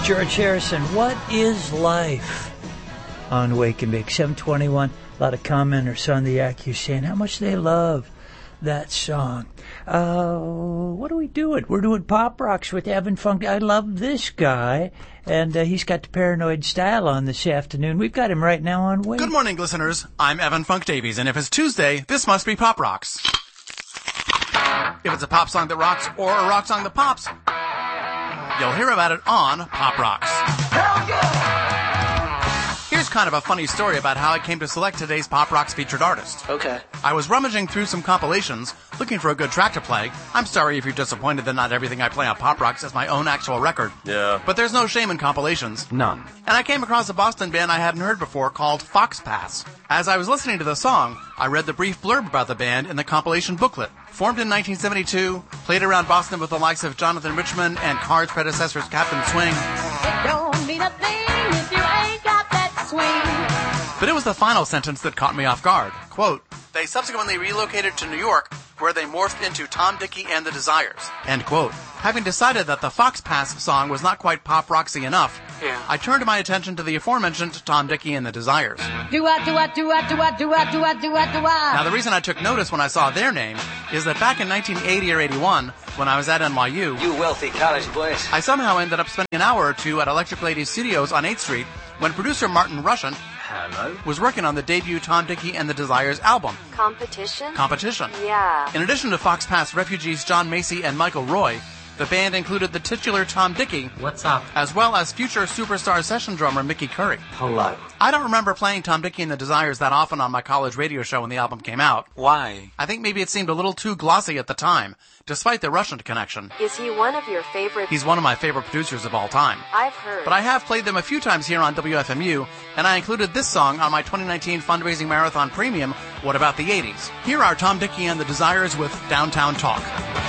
George Harrison. What is life? On Wake and Bake 721. A lot of commenters on the Accu saying how much they love that song. What are we doing? We're doing Pop Rocks with Evan Funk. I love this guy, and he's got the Paranoid Style on this afternoon. We've got him right now on Wake. Good morning, listeners. I'm Evan Funk Davies, and if it's Tuesday, this must be Pop Rocks. If it's a pop song that rocks or a rock song that pops, you'll hear about it on Pop Rocks. Hell yeah! Here's kind of a funny story about how I came to select today's Pop Rocks featured artist. Okay. I was rummaging through some compilations, looking for a good track to play. I'm sorry if you're disappointed that not everything I play on Pop Rocks is my own actual record. Yeah. But there's no shame in compilations. None. And I came across a Boston band I hadn't heard before called Fox Pass. As I was listening to the song, I read the brief blurb about the band in the compilation booklet. Formed in 1972, played around Boston with the likes of Jonathan Richman and Card's predecessors Captain Swing. It don't mean a thing if you ain't got that swing. But it was the final sentence that caught me off guard. Quote, they subsequently relocated to New York, where they morphed into Tom Dickey and the Desires. End quote. Having decided that the Fox Pass song was not quite pop roxy enough, I turned my attention to the aforementioned Tom Dickey and the Desires. Now, the reason I took notice when I saw their name is that back in 1980 or 81, when I was at NYU, You wealthy college boys. I somehow ended up spending an hour or two at Electric Lady Studios on 8th Street when producer Martin Russian was working on the debut Tom Dickey and the Desires album. Competition? Yeah. In addition to Fox Pass refugees John Macy and Michael Roy, the band included the titular Tom Dickey. What's up? As well as future superstar session drummer Mickey Curry. Hello. I don't remember playing Tom Dickey and the Desires that often on my college radio show when the album came out. Why? I think maybe it seemed a little too glossy at the time, despite the Russian connection. Is he one of your favorites? He's one of my favorite producers of all time. I've heard. But I have played them a few times here on WFMU, and I included this song on my 2019 fundraising marathon premium, What About the 80s? Here are Tom Dickey and the Desires with Downtown Talk.